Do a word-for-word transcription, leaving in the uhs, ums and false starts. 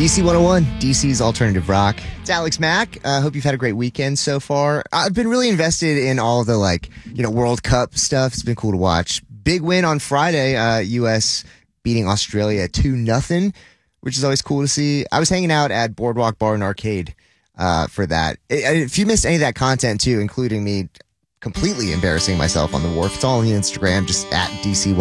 D C one oh one, D C's alternative rock. It's Alex Mack. I uh, hope you've had a great weekend so far. I've been really invested in all the, like, you know, World Cup stuff. It's been cool to watch. Big win on Friday, uh, U S beating Australia two nothing, which is always cool to see. I was hanging out at Boardwalk Bar and Arcade uh, for that. If you missed any of that content, too, including me completely embarrassing myself on the wharf, it's all on the Instagram, just at D C one oh one.